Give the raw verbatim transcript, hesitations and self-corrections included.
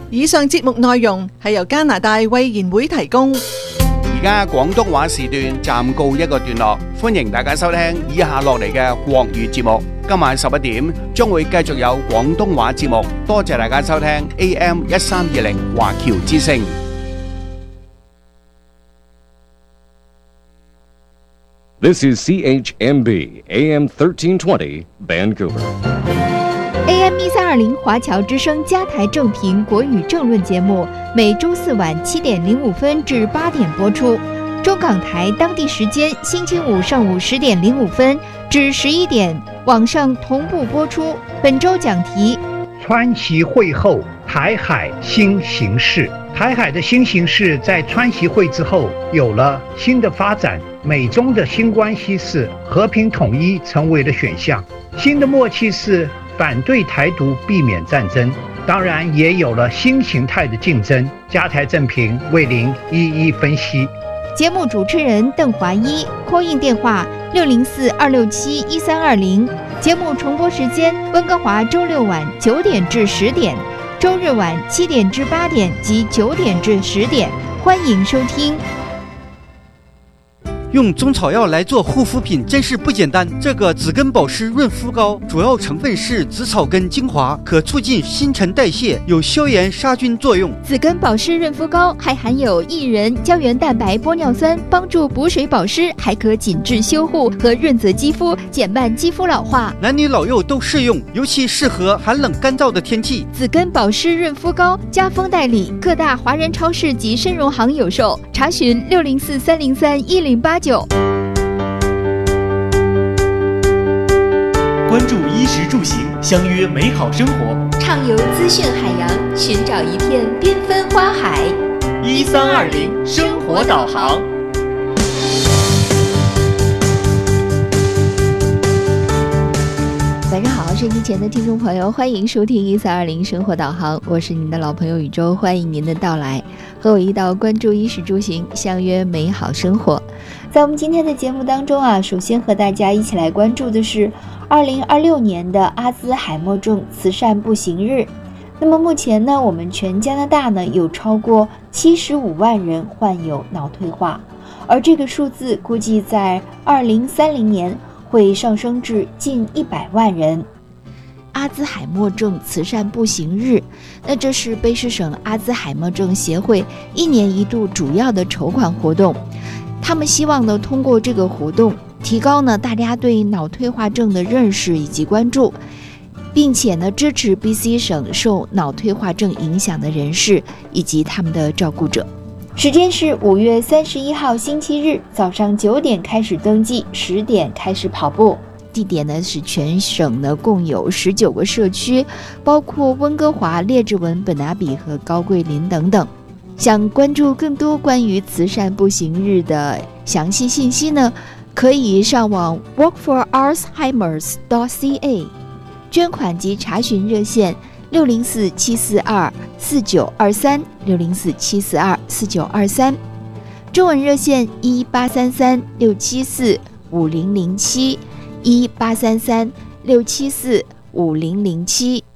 以上節目內容係由加拿大衛言會提供。 而家廣東話時段暫告一個段落，歡迎大家收聽以下落嚟嘅國語節目。今晚十一點將會繼續有廣東話節目，多謝大家收聽 A M 一三二零華僑之聲。 This is C H M B A M thirteen twenty Vancouver。A M 一三二零华侨之声加台正评国语政论节目，每周四晚七点零五分至八点播出。中港台当地时间星期五上午十点零五分至十一点，网上同步播出。本周讲题： 川习会后，台海新形势。台海的新形势在川习会之后有了新的发展，美中的新关系是和平统一成为了选项，新的默契是反对台独，避免战争，当然也有了新形态的竞争。加台正评为您一一分析。 节目主持人邓华一 ，call in 电话六零四二六七一三二零。节目重播时间：温哥华周六晚九点至十点，周日晚七点至八点及九点至十点。欢迎收听。 用中草药来做护肤品真是不简单。这个紫根保湿润肤膏主要成分是紫草根精华，可促进新陈代谢，有消炎杀菌作用。 紫根保湿润肤膏还含有薏仁、胶原蛋白、玻尿酸，帮助补水保湿，还可紧致修护和润泽肌肤，减慢肌肤老化。 男女老幼都适用，尤其适合寒冷干燥的天气。 紫根保湿润肤膏加封代理，各大华人超市及参荣行有售。查询六零四三零三一零八九。 关注衣食住行，相约美好生活， 畅游资讯海洋，寻找一片缤纷花海。 一三二零生活导航。 晚上好，收音机前的听众朋友，欢迎收听一三二零生活导航，我是您的老朋友宇宙，欢迎您的到来，和我一道关注衣食住行，相约美好生活。在我们今天的节目当中啊，首先和大家一起来关注的是二零二六年的阿兹海默症慈善步行日。那么目前呢，我们全加拿大呢有超过七十五万人患有脑退化，而这个数字估计在二零三零年会上升至近一百万人。阿兹海默症慈善步行日，那这是卑诗省阿兹海默症协会一年一度主要的筹款活动。他们希望呢，通过这个活动，提高呢大家对脑退化症的认识以及关注，并且呢支持 B C 省受脑退化症影响的人士以及他们的照顾者。时间是五月三十一号星期日早上九点开始登记，十点开始跑步。地点呢是全省呢共有十九个社区，包括温哥华、列治文、本拿比和高桂林等等。想关注更多关于慈善步行日的详细信息呢，可以上网 work for alzheimers dot c a， 捐款及查询热线六零四七四二四九二三六零四七四二四九二三，中文热线一八三三六七四五零零七一八三三六七四五零零七。